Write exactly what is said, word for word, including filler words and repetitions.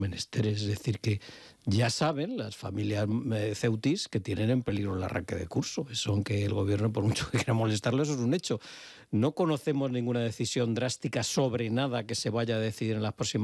menesteres. Es decir, que ya saben las familias eh, ceutis que tienen en peligro el arranque de curso. Eso, aunque el gobierno, por mucho que quiera molestarlo, eso es un hecho. No conocemos ninguna decisión drástica sobre nada que se vaya a decidir en las próximas